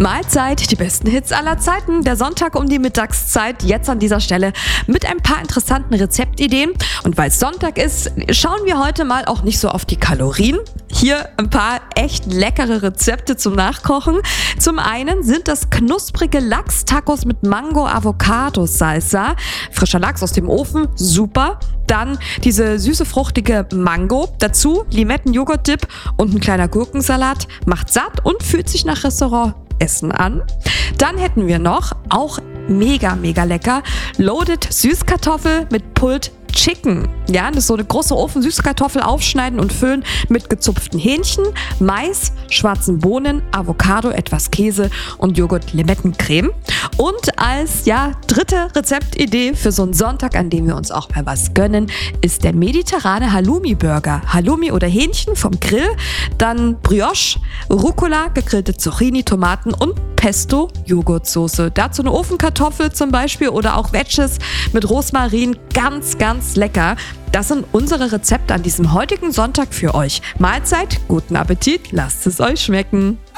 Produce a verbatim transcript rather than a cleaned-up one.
Mahlzeit, die besten Hits aller Zeiten. Der Sonntag um die Mittagszeit, jetzt an dieser Stelle mit ein paar interessanten Rezeptideen. Und weil es Sonntag ist, schauen wir heute mal auch nicht so auf die Kalorien. Hier ein paar echt leckere Rezepte zum Nachkochen. Zum einen sind das knusprige Lachs-Tacos mit Mango-Avocado-Salsa. Frischer Lachs aus dem Ofen, super. Dann diese süße, fruchtige Mango. Dazu Limetten-Joghurt-Dip und ein kleiner Gurkensalat. Macht satt und fühlt sich nach Restaurantessen an. Dann hätten wir noch, auch mega, mega lecker, Loaded Süßkartoffel mit Pulled Chicken. Ja, das ist so eine große Ofen-Süßkartoffel aufschneiden und füllen mit gezupften Hähnchen, Mais, schwarzen Bohnen, Avocado, etwas Käse und Joghurt-Limettencreme. Und als ja, dritte Rezeptidee für so einen Sonntag, an dem wir uns auch mal was gönnen, ist der mediterrane Halloumi-Burger. Halloumi oder Hähnchen vom Grill, dann Brioche, Rucola, gegrillte Zucchini, Tomaten und Pesto-Joghurtsoße. Dazu eine Ofenkartoffel zum Beispiel oder auch Wedges mit Rosmarin. Ganz, ganz lecker. Das sind unsere Rezepte an diesem heutigen Sonntag für euch. Mahlzeit, guten Appetit, lasst es euch schmecken.